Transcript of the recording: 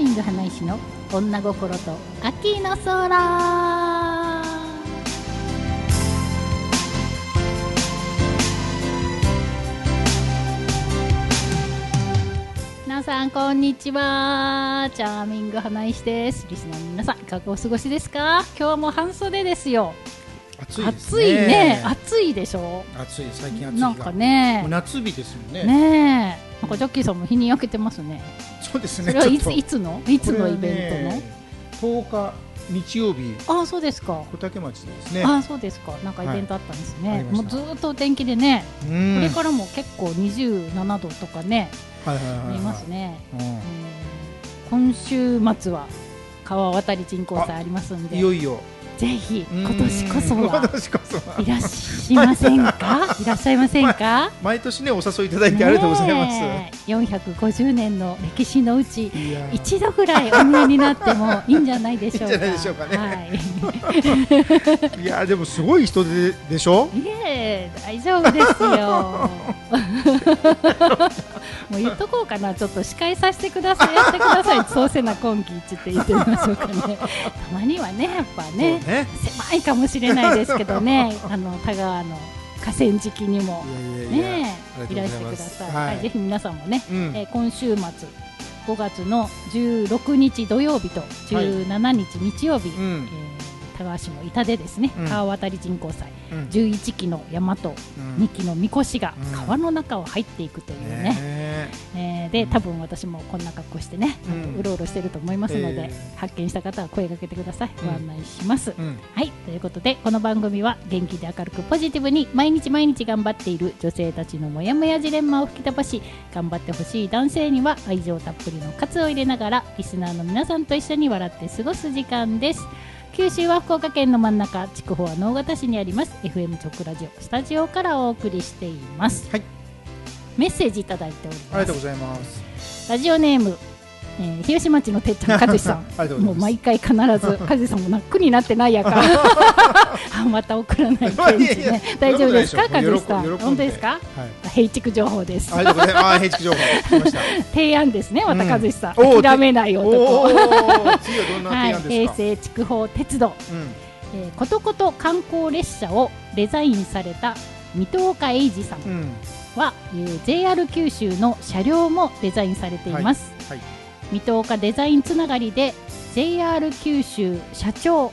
ング花石の女心と秋の空。皆さんこんにちは。チャーミング花石です。リスナーの皆さんいかがお過ごしですか？今日も半袖ですよ。 暑いです暑いね。暑いでしょ。 暑い、最近暑い。 なんかね、 夏日ですもんね。 ねえ、なんかジョッキーさんも日に焼けてますね。 そうですね。 それはいつのイベントの ？10日日曜日。 ああ、そうですか。 小竹町でですね。 ああ、そうですか。なんかイベントあったんですね。 はい、 もうずっとお天気でね。これからも結構27度とかね。見えますね。今週末は川渡り人工祭ありますんで。 いよいよ。 ぜひ今年こそはいらっしゃいませんか？いらっしゃいませんか？ 毎年ねお誘いいただいてありがとうございます。 450年の歴史のうち一度ぐらいお見えになってもいいんじゃないでしょうか。 いいんじゃないでしょうかね。いやでもすごい人でしょ？ いえ、大丈夫ですよ。もう言っとこうかな。ちょっと司会させてください、やってください。そうせな今季って言ってみましょうかね。たまにはね、やっぱね、狭いかもしれないですけどね、田川の河川敷にもねいらしてください。ぜひ皆さんもね、今週末5月の16日土曜日と17日日曜日、田川市の板でですね、川渡り人工祭、11基の山と2基のみこしが川の中を入っていくというね、で多分私もこんな格好してね、うろうろしてると思いますので、発見した方は声かけてください。ご案内します。はい、ということでこの番組は元気で明るくポジティブに毎日毎日頑張っている女性たちのモヤモヤジレンマを吹き飛ばし、頑張ってほしい男性には愛情たっぷりの喝を入れながらリスナーの皆さんと一緒に笑って過ごす時間です。九州は福岡県の真ん中、筑豊は直方市にあります FM 直ラジオスタジオからお送りしています。はい、メッセージいただいております。 ありがとうございます。 ラジオネーム、広島町のてっちゃん和志さん。もう毎回必ず和志さんも苦になってないやからあ、また送らない返事ね。大丈夫ですか和志さん？本当ですか？平築情報です。 ありがとうございます。平築情報提案ですね、また和志さん。諦めない男。 次はどんな提案ですか？ 平成筑豊鉄道、ことこと観光列車をデザインされた水戸岡英二さんは、JR 九州の車両もデザインされています。水戸岡デザインつながりで JR 九州社長